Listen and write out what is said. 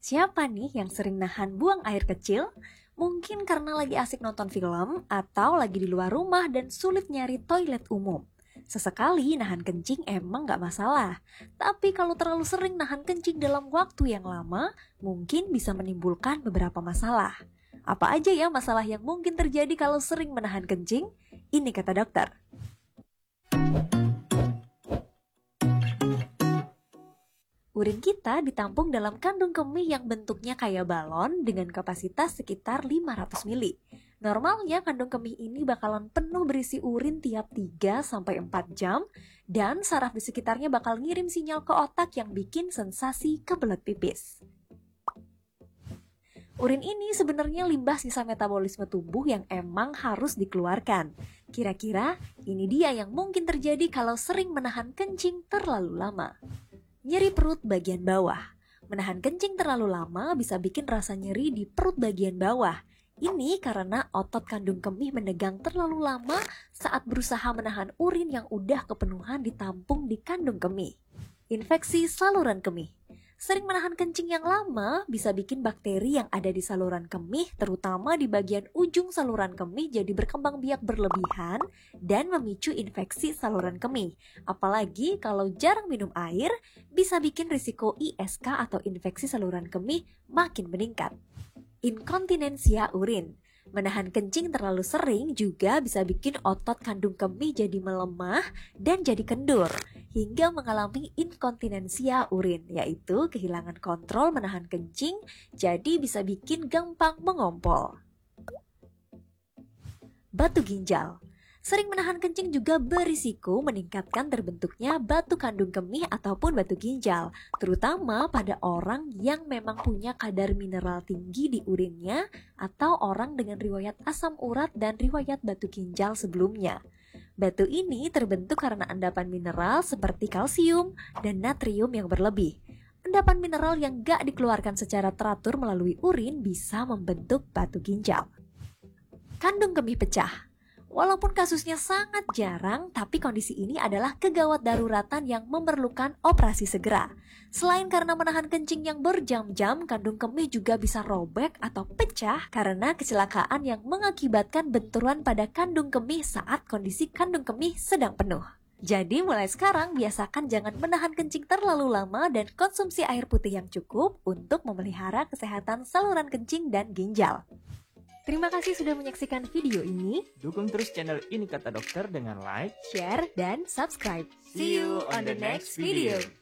Siapa nih yang sering nahan buang air kecil? Mungkin karena lagi asik nonton film atau lagi di luar rumah dan sulit nyari toilet umum. Sesekali nahan kencing emang gak masalah. Tapi kalau terlalu sering nahan kencing dalam waktu yang lama, mungkin bisa menimbulkan beberapa masalah. Apa aja ya masalah yang mungkin terjadi kalau sering menahan kencing? Ini kata dokter. Urin kita ditampung dalam kandung kemih yang bentuknya kayak balon dengan kapasitas sekitar 500 mili. Normalnya kandung kemih ini bakalan penuh berisi urin tiap 3-4 jam dan saraf di sekitarnya bakal ngirim sinyal ke otak yang bikin sensasi kebelet pipis. Urin ini sebenarnya limbah sisa metabolisme tubuh yang emang harus dikeluarkan. Kira-kira ini dia yang mungkin terjadi kalau sering menahan kencing terlalu lama. Nyeri perut bagian bawah. Menahan kencing terlalu lama bisa bikin rasa nyeri di perut bagian bawah. Ini karena otot kandung kemih menegang terlalu lama saat berusaha menahan urin yang udah kepenuhan ditampung di kandung kemih. Infeksi saluran kemih. Sering menahan kencing yang lama bisa bikin bakteri yang ada di saluran kemih, terutama di bagian ujung saluran kemih, jadi berkembang biak berlebihan dan memicu infeksi saluran kemih. Apalagi kalau jarang minum air, bisa bikin risiko ISK atau infeksi saluran kemih makin meningkat. Inkontinensia urin. Menahan kencing terlalu sering juga bisa bikin otot kandung kemih jadi melemah dan jadi kendur, hingga mengalami inkontinensia urin, yaitu kehilangan kontrol menahan kencing, jadi bisa bikin gampang mengompol. Batu ginjal. Sering menahan kencing juga berisiko meningkatkan terbentuknya batu kandung kemih ataupun batu ginjal, terutama pada orang yang memang punya kadar mineral tinggi di urinnya atau orang dengan riwayat asam urat dan riwayat batu ginjal sebelumnya. Batu ini terbentuk karena endapan mineral seperti kalsium dan natrium yang berlebih. Endapan mineral yang gak dikeluarkan secara teratur melalui urin bisa membentuk batu ginjal. Kandung kemih pecah. Walaupun kasusnya sangat jarang, tapi kondisi ini adalah kegawat daruratan yang memerlukan operasi segera. Selain karena menahan kencing yang berjam-jam, kandung kemih juga bisa robek atau pecah karena kecelakaan yang mengakibatkan benturan pada kandung kemih saat kondisi kandung kemih sedang penuh. Jadi mulai sekarang biasakan jangan menahan kencing terlalu lama dan konsumsi air putih yang cukup untuk memelihara kesehatan saluran kencing dan ginjal. Terima kasih sudah menyaksikan video ini. Dukung terus channel Ini Kata Dokter dengan like, Share, dan subscribe. See you on the next video.